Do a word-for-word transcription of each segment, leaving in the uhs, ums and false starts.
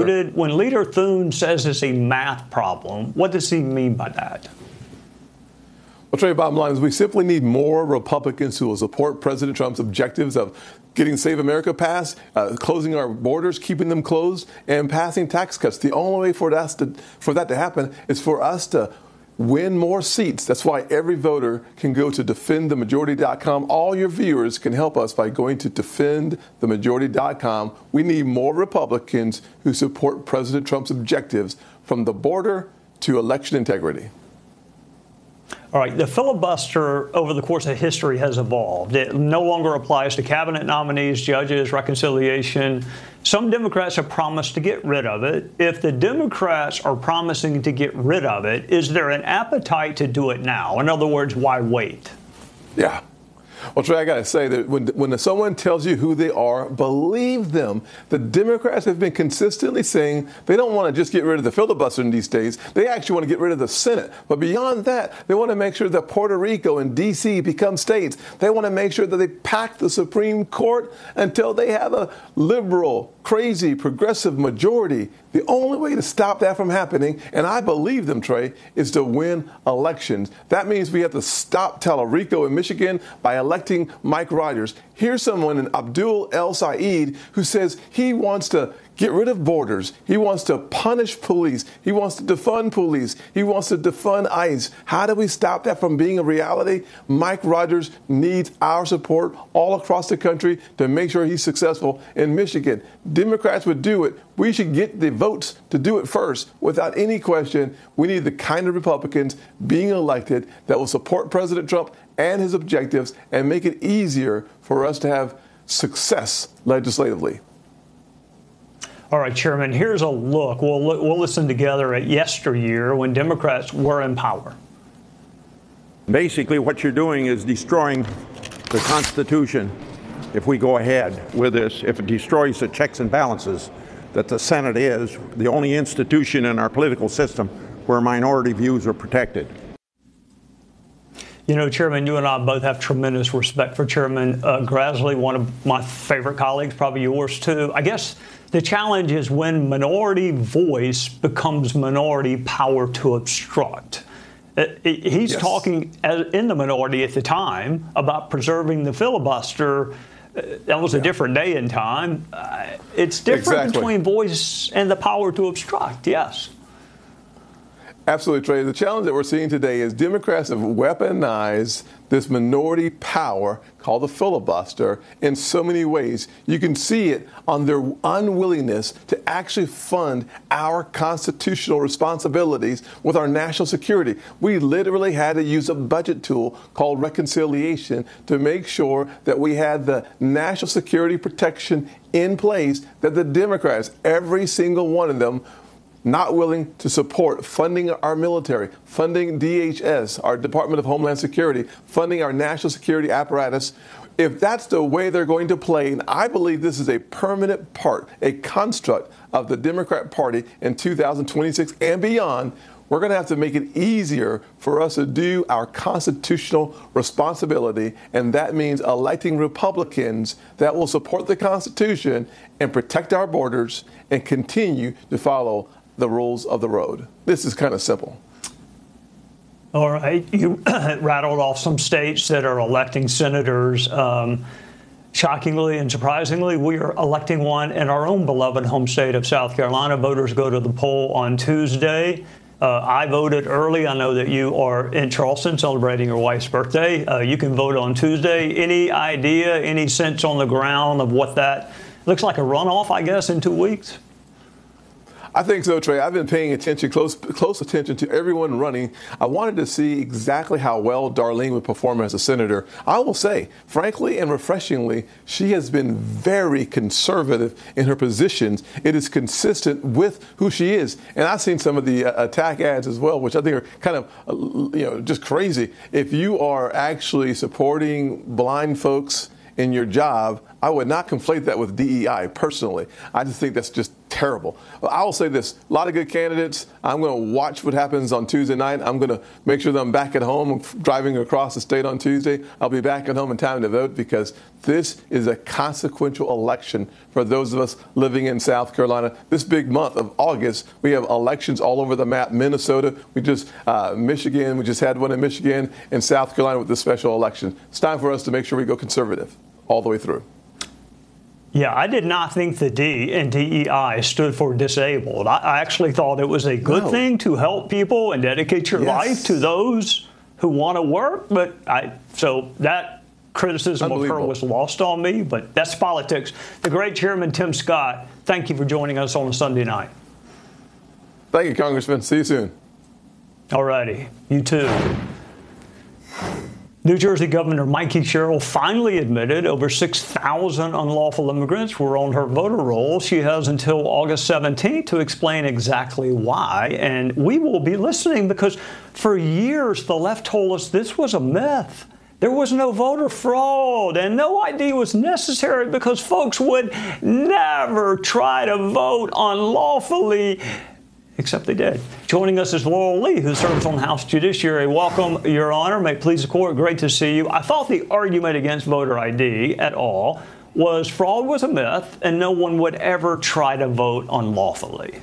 voted. When Leader Thune says it's a math problem, what does he mean by that? Well, Trey, bottom line is we simply need more Republicans who will support President Trump's objectives of getting Save America passed, uh, closing our borders, keeping them closed, and passing tax cuts. The only way for us to, for that to happen is for us to win more seats. That's why every voter can go to defend the majority dot com. All your viewers can help us by going to defend the majority dot com. We need more Republicans who support President Trump's objectives, from the border to election integrity. All right, the filibuster over the course of history has evolved. It no longer applies to cabinet nominees, judges, reconciliation. Some Democrats have promised to get rid of it. If the Democrats are promising to get rid of it, is there an appetite to do it now? In other words, why wait? Yeah. Well, Trey, I got to say that when, when someone tells you who they are, believe them. The Democrats have been consistently saying they don't want to just get rid of the filibuster in these states. They actually want to get rid of the Senate. But beyond that, they want to make sure that Puerto Rico and D C become states. They want to make sure that they pack the Supreme Court until they have a liberal, crazy, progressive majority. The only way to stop that from happening, and I believe them, Trey, is to win elections. That means we have to stop Tallarico in Michigan by electing Mike Rogers. Here's someone in Abdul El Sayed who says he wants to get rid of borders. He wants to punish police. He wants to defund police. He wants to defund ICE. How do we stop that from being a reality? Mike Rogers needs our support all across the country to make sure he's successful in Michigan. Democrats would do it. We should get the votes to do it first. Without any question, we need the kind of Republicans being elected that will support President Trump and his objectives and make it easier for us to have success legislatively. All right, Chairman, here's a look. We'll, we'll listen together at yesteryear when Democrats were in power. Basically, what you're doing is destroying the Constitution if we go ahead with this, if it destroys the checks and balances that the Senate is, the only institution in our political system where minority views are protected. You know, Chairman, you and I both have tremendous respect for Chairman uh, Grassley, one of my favorite colleagues, probably yours too. I guess the challenge is when minority voice becomes minority power to obstruct. Uh, he's yes. talking as, in the minority at the time about preserving the filibuster. Uh, that was a yeah. different day in time. Uh, it's different exactly. between voice and the power to obstruct, yes. Absolutely, Trey. The challenge that we're seeing today is Democrats have weaponized this minority power called the filibuster in so many ways. You can see it on their unwillingness to actually fund our constitutional responsibilities with our national security. We literally had to use a budget tool called reconciliation to make sure that we had the national security protection in place that the Democrats, every single one of them, not willing to support funding our military, funding D H S, our Department of Homeland Security, funding our national security apparatus. If that's the way they're going to play, and I believe this is a permanent part, a construct of the Democrat Party in two thousand twenty-six and beyond, we're going to have to make it easier for us to do our constitutional responsibility, and that means electing Republicans that will support the Constitution and protect our borders and continue to follow the rules of the road. This is kind of simple. All right. You rattled off some states that are electing senators. Um, shockingly and surprisingly, we are electing one in our own beloved home state of South Carolina. Voters go to the poll on Tuesday. Uh, I voted early. I know that you are in Charleston celebrating your wife's birthday. Uh, you can vote on Tuesday. Any idea, any sense on the ground of what that looks like? A runoff, I guess, in two weeks? I think so, Trey. I've been paying attention, close close attention to everyone running. I wanted to see exactly how well Darlene would perform as a senator. I will say, frankly and refreshingly, she has been very conservative in her positions. It is consistent with who she is. And I've seen some of the uh, attack ads as well, which I think are kind of, uh, you know, just crazy. If you are actually supporting blind folks in your job, I would not conflate that with D E I personally. I just think that's just terrible. Well, I will say this, a lot of good candidates. I'm going to watch what happens on Tuesday night. I'm going to make sure that I'm back at home. I'm driving across the state on Tuesday. I'll be back at home in time to vote because this is a consequential election for those of us living in South Carolina. This big month of August, we have elections all over the map. Minnesota, we just, uh, Michigan, we just had one in Michigan, and South Carolina with this special election. It's time for us to make sure we go conservative all the way through. Yeah, I did not think the D in D E I stood for disabled. I, I actually thought it was a good No. thing to help people and dedicate your Yes. life to those who want to work. But I, so that criticism of her was lost on me, but that's politics. The great Chairman Tim Scott, thank you for joining us on a Sunday night. Thank you, Congressman. See you soon. All righty. You too. New Jersey Governor Mikey Sherrill finally admitted over six thousand unlawful immigrants were on her voter roll. She has until August seventeenth to explain exactly why. And we will be listening because for years the left told us this was a myth. There was no voter fraud and no I D was necessary because folks would never try to vote unlawfully. Except they did. Joining us is Laurel Lee, who serves on the House Judiciary. Welcome, Your Honor. May it please the court. Great to see you. I thought the argument against voter I D at all was fraud was a myth and no one would ever try to vote unlawfully.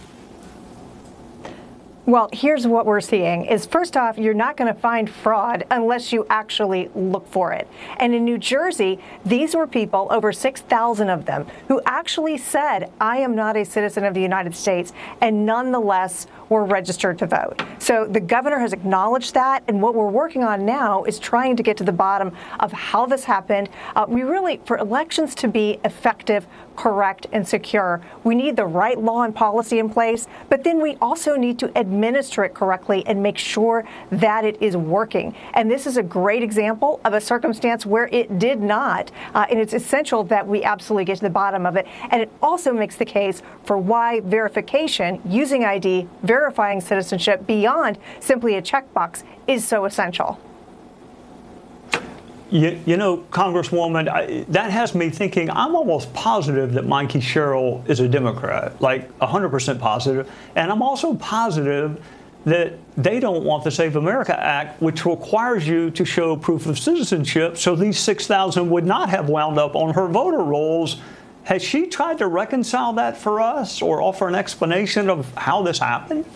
Well, here's what we're seeing is, first off, you're not going to find fraud unless you actually look for it. And in New Jersey, these were people, over six thousand of them, who actually said, I am not a citizen of the United States, and nonetheless were registered to vote. So the governor has acknowledged that, and what we're working on now is trying to get to the bottom of how this happened. Uh, we really, for elections to be effective, correct, and secure, we need the right law and policy in place, but then we also need to administer it correctly and make sure that it is working. And this is a great example of a circumstance where it did not, uh, and it's essential that we absolutely get to the bottom of it. And it also makes the case for why verification, using I D, verifying citizenship beyond simply a checkbox is so essential. You, you know, Congresswoman, I, that has me thinking I'm almost positive that Mikey Sherrill is a Democrat, like one hundred percent positive. And I'm also positive that they don't want the Save America Act, which requires you to show proof of citizenship. So these six thousand would not have wound up on her voter rolls. Has she tried to reconcile that for us or offer an explanation of how this happened?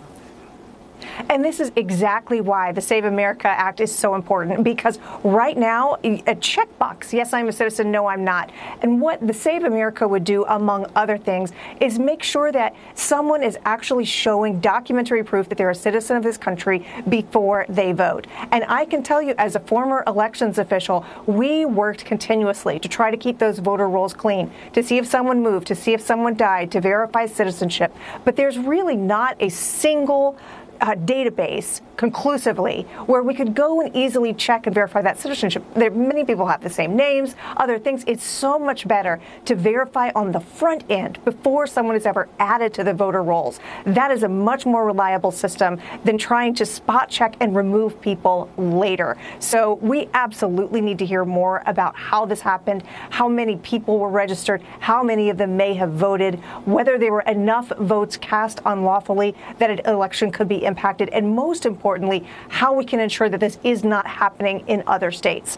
And this is exactly why the Save America Act is so important, because right now, a checkbox, yes, I'm a citizen, no, I'm not. And what the Save America would do, among other things, is make sure that someone is actually showing documentary proof that they're a citizen of this country before they vote. And I can tell you, as a former elections official, we worked continuously to try to keep those voter rolls clean, to see if someone moved, to see if someone died, to verify citizenship. But there's really not a single Uh, database conclusively where we could go and easily check and verify that citizenship. There, many people have the same names, other things. It's so much better to verify on the front end before someone is ever added to the voter rolls. That is a much more reliable system than trying to spot check and remove people later. So we absolutely need to hear more about how this happened, how many people were registered, how many of them may have voted, whether there were enough votes cast unlawfully that an election could be impacted, and most importantly, how we can ensure that this is not happening in other states.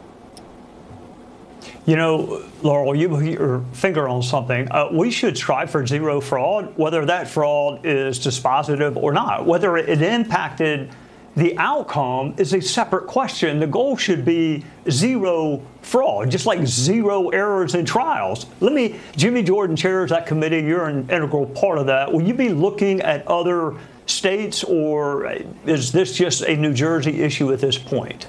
You know, Laurel, you put your finger on something. Uh, we should strive for zero fraud, whether that fraud is dispositive or not. Whether it impacted the outcome is a separate question. The goal should be zero fraud, just like zero errors in trials. Let me, Jimmy Jordan chairs that committee. You're an integral part of that. Will you be looking at other states, or is this just a New Jersey issue at this point?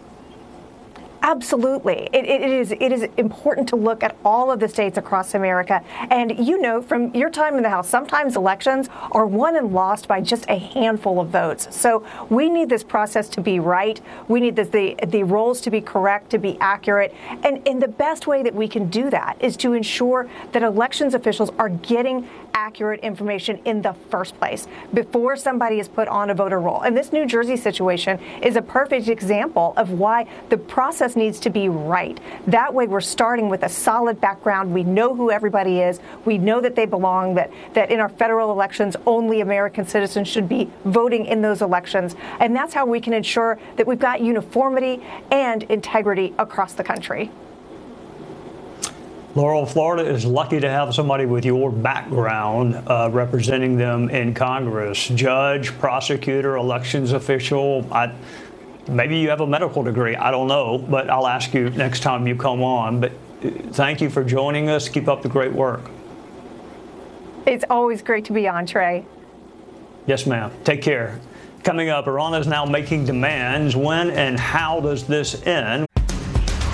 Absolutely. It, it is it is important to look at all of the states across America. And you know, from your time in the House, sometimes elections are won and lost by just a handful of votes. So we need this process to be right. We need this, the, the rolls to be correct, to be accurate. And, and the best way that we can do that is to ensure that elections officials are getting accurate information in the first place before somebody is put on a voter roll. And this New Jersey situation is a perfect example of why the process process needs to be right. That way we're starting with a solid background. We know who everybody is. We know that they belong, that, that in our federal elections, only American citizens should be voting in those elections. And that's how we can ensure that we've got uniformity and integrity across the country. Laurel, Florida is lucky to have somebody with your background uh, representing them in Congress. Judge, prosecutor, elections official. I, maybe you have a medical degree. I don't know, but I'll ask you next time you come on. But thank you for joining us. Keep up the great work. It's always great to be on, Trey. Yes, ma'am. Take care. Coming up, Iran is now making demands. When and how does this end?